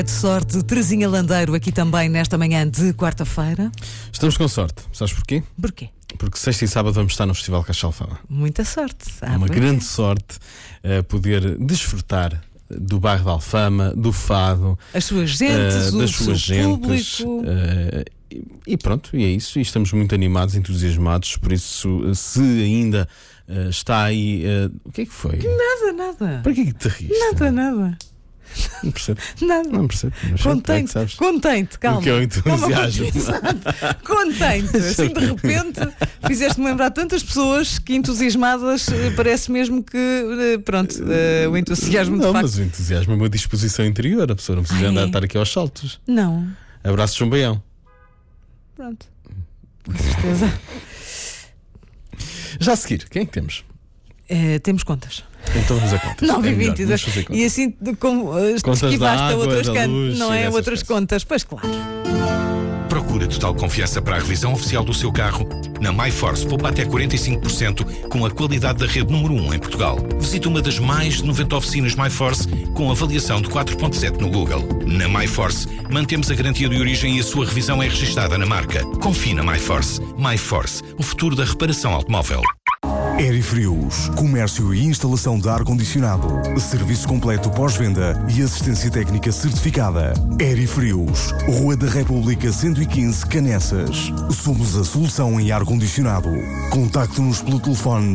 De sorte, Terezinha Landeiro aqui também nesta manhã de quarta-feira. Estamos com sorte, sabes porquê? Porquê? Porque sexta e sábado vamos estar no Festival Caixa Alfama. Muita sorte. Uma grande sorte poder desfrutar do bairro da Alfama, do fado, as suas gentes, das o suas seu gentes. público. E pronto, e é isso. E estamos muito animados, entusiasmados. Por isso, se ainda está aí. O que é que foi? Nada. Para que é que te riste? Nada. Não percebo. Nada. Não percebo. Contente, calma. O que é o entusiasmo? Contente. Assim, de repente, fizeste-me lembrar tantas pessoas que entusiasmadas, parece mesmo que, pronto, o entusiasmo de Não, facto. mas o entusiasmo é uma disposição interior. A pessoa não precisa andar a estar aqui aos saltos. Não. Abraço, João Baião. Pronto. Com certeza. Já a seguir, quem é que temos? Temos contas. Então vamos a contas. 9h22. E assim, como esquivaste a outras luz, não é? Outras coisas. contas. Pois claro. Procura total confiança para a revisão oficial do seu carro? Na MyForce poupa até 45% com a qualidade da rede número 1 em Portugal. Visite uma das mais de 90 oficinas MyForce com avaliação de 4.7 no Google. Na MyForce mantemos a garantia de origem e a sua revisão é registada na marca. Confie na MyForce. MyForce, o futuro da reparação automóvel. Aerifrios, comércio e instalação de ar-condicionado, serviço completo pós-venda e assistência técnica certificada. Aerifrios, Rua da República 115, Canessas. Somos a solução em ar-condicionado. Contacte-nos pelo telefone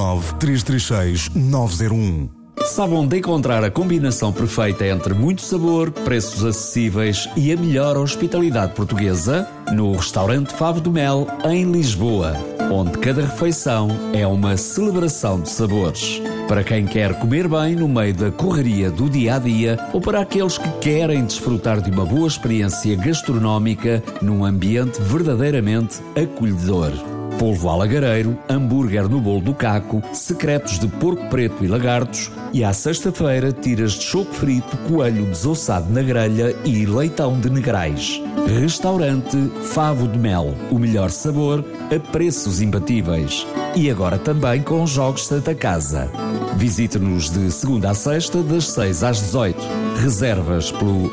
219-336-901. Sabe onde encontrar a combinação perfeita entre muito sabor, preços acessíveis e a melhor hospitalidade portuguesa? No restaurante Favo do Mel, em Lisboa, onde cada refeição é uma celebração de sabores. Para quem quer comer bem no meio da correria do dia-a-dia ou para aqueles que querem desfrutar de uma boa experiência gastronómica num ambiente verdadeiramente acolhedor. Polvo alagareiro, hambúrguer no bolo do caco, secretos de porco preto e lagartos e à sexta-feira tiras de choco frito, coelho desossado na grelha e leitão de negrais. Restaurante Favo de Mel, o melhor sabor a preços imbatíveis. E agora também com jogos Santa Casa. Visite-nos de segunda a sexta, das 6 às 18. Reservas pelo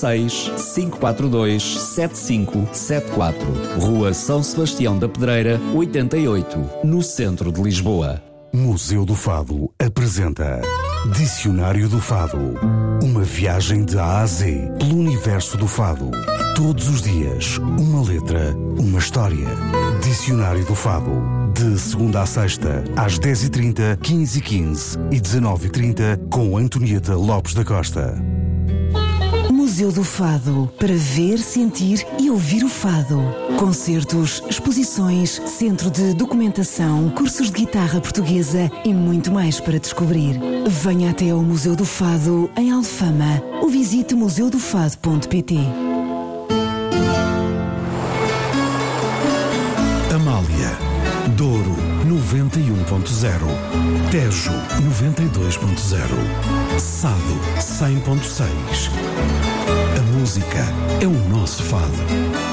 96-542-7574. Rua São Sebastião da Pedreira, 88, no centro de Lisboa. Museu do Fado apresenta Dicionário do Fado. Uma viagem de A a Z pelo universo do fado. Todos os dias, uma letra, uma história. Dicionário do Fado. De segunda a sexta, às 10h30, 15h15 e 19h30, com Antonieta Lopes da Costa. Museu do Fado, para ver, sentir e ouvir o fado. Concertos, exposições, centro de documentação, cursos de guitarra portuguesa e muito mais para descobrir. Venha até ao Museu do Fado, em Alfama, ou visite museudofado.pt. Amália, Douro 91.0, Tejo 92.0, Sado 100.6. A música é o nosso fado.